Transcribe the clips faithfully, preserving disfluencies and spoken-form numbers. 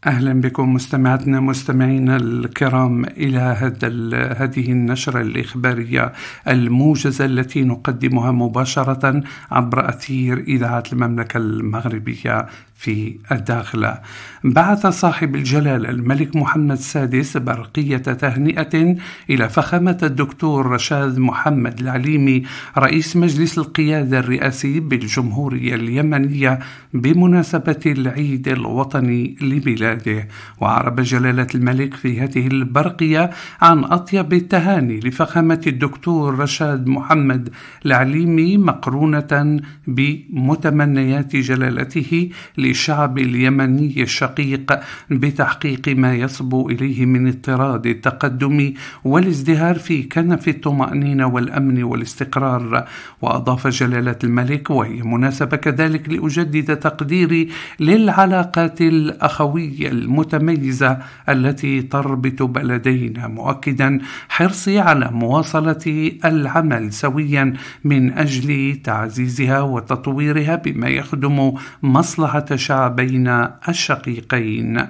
أهلا بكم مستمعاتنا مستمعينا الكرام إلى هذا هذه النشرة الإخبارية الموجزة التي نقدمها مباشرة عبر أثير إذاعة المملكة المغربية في الداخل. بعث صاحب الجلالة الملك محمد السادس برقية تهنئة إلى فخامة الدكتور رشاد محمد العليمي رئيس مجلس القيادة الرئاسي بالجمهورية اليمنية بمناسبة العيد الوطني لبلاده. وعرب جلالة الملك في هذه البرقية عن أطيب التهاني لفخامة الدكتور رشاد محمد العليمي مقرونة بمتمنيات جلالته للشعب اليمني الشقيق بتحقيق ما يصبو إليه من اضطراد التقدم والازدهار في كنف الطمأنينة والأمن والاستقرار. وأضاف جلالة الملك وهي مناسبة كذلك لأجدد تقديري للعلاقات الأخوية المتميزة التي تربط بلدينا، مؤكدا حرصي على مواصلة العمل سويا من أجل تعزيزها وتطويرها بما يخدم مصلحة شعبينا الشقيقين.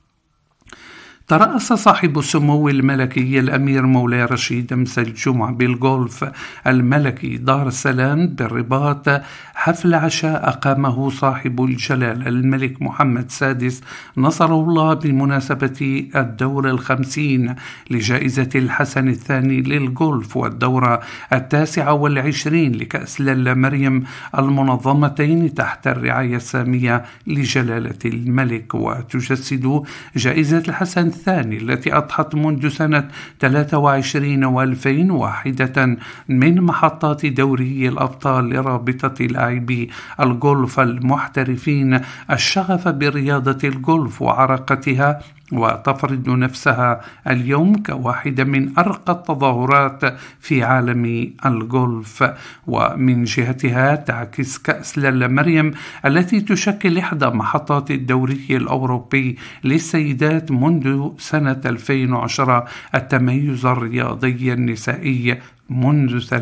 ترأس صاحب السمو الملكي الأمير مولاي رشيد أمس الجمعة بالغولف الملكي دار السلام بالرباط حفل عشاء أقامه صاحب الجلالة الملك محمد السادس نصره الله بمناسبة الدورة الخمسين لجائزة الحسن الثاني للغولف والدورة التاسعة والعشرين لكأس لالا مريم المنظمتين تحت الرعاية السامية لجلالة الملك. وتجسد جائزة الحسن الثاني التي أضحت منذ سنة ثلاثة وعشرين وألفين واحدة من محطات دوري الأبطال لرابطة لاعبي الغولف المحترفين الشغف برياضة الغولف وعراقتها، وتفرض نفسها اليوم كواحدة من أرقى التظاهرات في عالم الغولف. ومن جهتها تعكس كأس لالا مريم التي تشكل إحدى محطات الدوري الأوروبي للسيدات منذ سنة ألفين وعشرة التميز الرياضي النسائي منذ